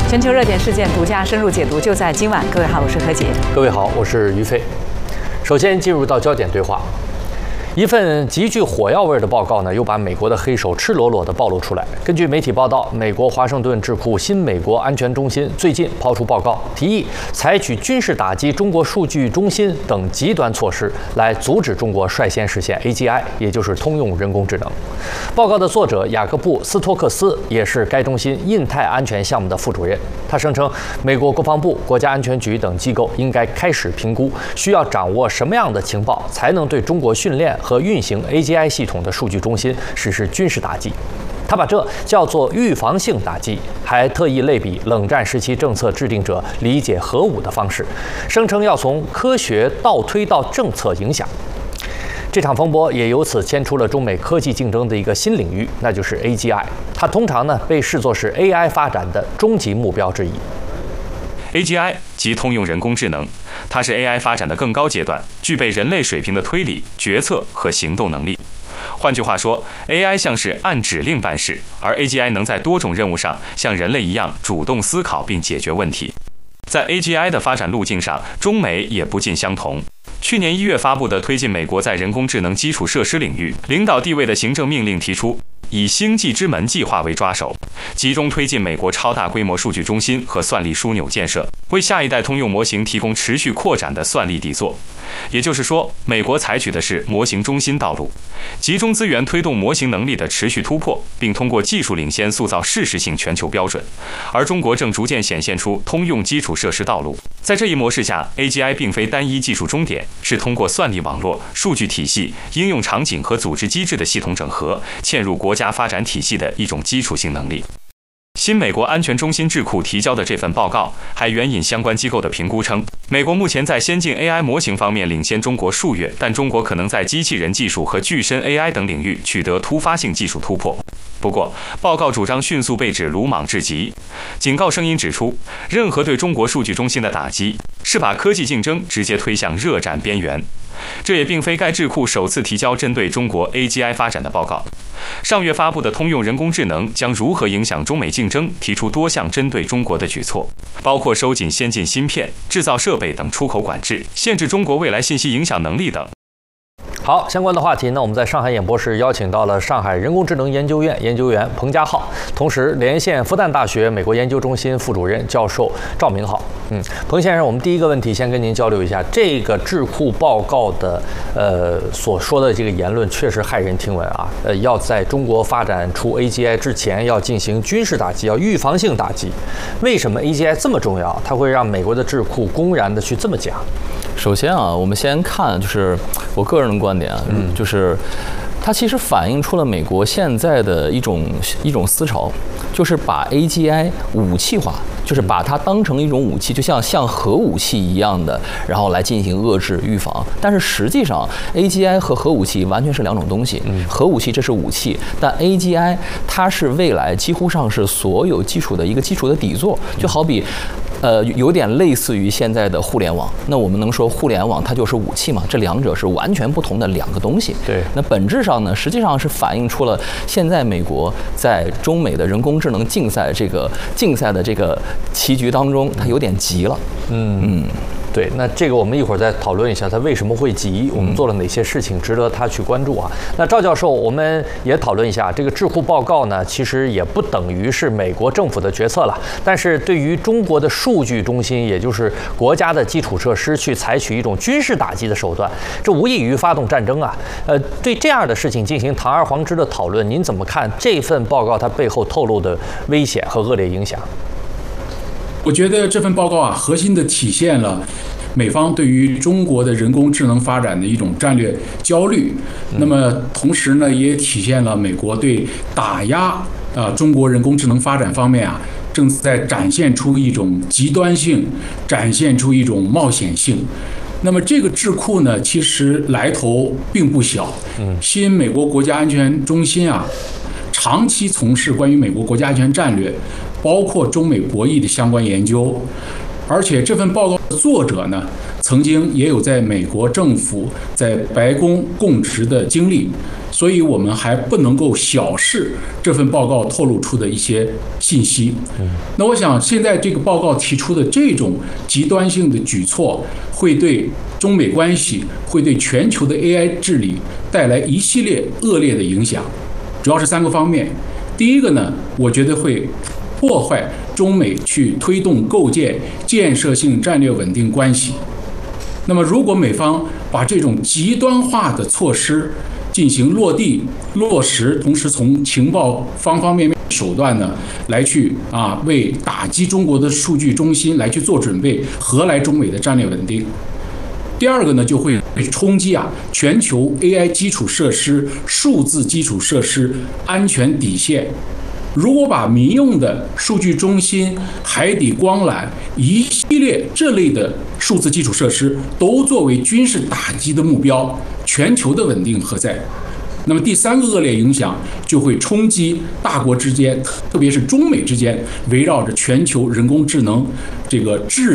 全球热点事件独家深入解读，就在今晚。各位好，我是何洁。 各位好，我是于飞。首先进入到焦点对话。一份极具火药味的报告呢，又把美国的黑手赤裸裸地暴露出来。根据媒体报道，美国华盛顿智库新美国安全中心最近抛出报告，提议采取军事打击中国数据中心等极端措施，来阻止中国率先实现 AGI， 也就是通用人工智能。报告的作者雅各布·斯托克斯也是该中心印太安全项目的副主任。他声称，美国国防部、国家安全局等机构应该开始评估，需要掌握什么样的情报，才能对中国训练和运行 AGI 系统的数据中心实施军事打击。他把这叫做预防性打击，还特意类比冷战时期政策制定者理解核武的方式，声称要从科学倒推到政策影响。这场风波也由此牵出了中美科技竞争的一个新领域，那就是 AGI。它通常呢被视作是 AI 发展的终极目标之一。 AGI 即通用人工智能，它是 AI 发展的更高阶段，具备人类水平的推理、决策和行动能力。换句话说 ，AI 像是按指令办事，而 AGI 能在多种任务上像人类一样主动思考并解决问题。在 AGI 的发展路径上，中美也不尽相同。去年1月发布的推进美国在人工智能基础设施领域领导地位的行政命令提出，以星际之门计划为抓手，集中推进美国超大规模数据中心和算力枢纽建设，为下一代通用模型提供持续扩展的算力底座。也就是说，美国采取的是模型中心道路，集中资源推动模型能力的持续突破，并通过技术领先塑造事实性全球标准。而中国正逐渐显现出通用基础设施道路。在这一模式下 ，AGI 并非单一技术终点，是通过算力网络、数据体系、应用场景和组织机制的系统整合，嵌入国家发展体系的一种基础性能力。新美国安全中心智库提交的这份报告还援引相关机构的评估称，美国目前在先进 AI 模型方面领先中国数月，但中国可能在机器人技术和具身 AI 等领域取得突发性技术突破。不过，报告主张迅速被指鲁莽至极，警告声音指出，任何对中国数据中心的打击是把科技竞争直接推向热战边缘。这也并非该智库首次提交针对中国 AGI 发展的报告。上月发布的通用人工智能将如何影响中美竞争，提出多项针对中国的举措，包括收紧先进芯片、制造设备等出口管制，限制中国未来信息影响能力等。 好，相关的话题呢，我们在上海演播室邀请到了上海人工智能研究院研究员彭家浩，同时连线复旦大学美国研究中心副主任教授赵明浩。彭先生，我们第一个问题先跟您交流一下，这个智库报告的所说的这个言论确实骇人听闻啊，要在中国发展出 AGI 之前要进行军事打击，要预防性打击。为什么 AGI 这么重要？它会让美国的智库公然的去这么讲？ 首先啊，我们先看就是我个人的观点啊，就是它其实反映出了美国现在的一种思潮，就是把 AGI 武器化，就是把它当成一种武器，就像核武器一样的，然后来进行遏制预防。但是实际上 AGI 和核武器完全是两种东西。核武器这是武器，但 AGI 它是未来几乎上是所有基础的一个基础的底座，就好比有点类似于现在的互联网。那我们能说互联网它就是武器吗？这两者是完全不同的两个东西。 对。 那本质上呢，实际上是反映出了现在美国在中美的人工智能竞赛的这个棋局当中，它有点急了。 对，那这个我们一会儿再讨论一下，它为什么会急，我们做了哪些事情值得他去关注啊？那赵教授，我们也讨论一下这个智库报告呢，其实也不等于是美国政府的决策了，但是对于中国的数据中心，也就是国家的基础设施，去采取一种军事打击的手段，这无异于发动战争啊！对这样的事情进行堂而皇之的讨论，您怎么看这份报告它背后透露的危险和恶劣影响？ 我觉得这份报告啊，核心的体现了美方对于中国的人工智能发展的一种战略焦虑。那么同时呢，也体现了美国对打压中国人工智能发展方面啊，正在展现出一种极端性，展现出一种冒险性。那么这个智库呢，其实来头并不小。新美国国家安全中心啊，长期从事关于美国国家安全战略，包括中美博弈的相关研究。而且这份报告的作者呢，曾经也有在美国政府在白宫供职的经历， 所以我们还不能够小视这份报告透露出的一些信息。那我想现在这个报告提出的这种极端性的举措，会对中美关系，会对全球的 AI 治理带来一系列恶劣的影响，主要是3个方面。第一个呢，我觉得会破坏中美去推动构建建设性战略稳定关系。那么，如果美方把这种极端化的措施进行落地落实，同时从情报方方面面手段呢，来去为打击中国的数据中心来去做准备，何来中美的战略稳定？第二个呢，就会冲击全球 AI 基础设施、数字基础设施安全底线。如果把民用的数据中心、海底光缆一系列这类的数字基础设施都作为军事打击的目标，全球的稳定何在？那么第3个恶劣影响就会冲击大国之间，特别是中美之间围绕着全球人工智能这个治